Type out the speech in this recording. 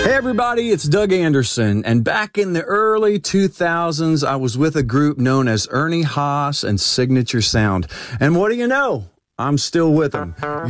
Hey everybody, it's Doug Anderson, and back in the early 2000s, I was with a group known as Ernie Haas and Signature Sound. And what do you know? I'm still with them.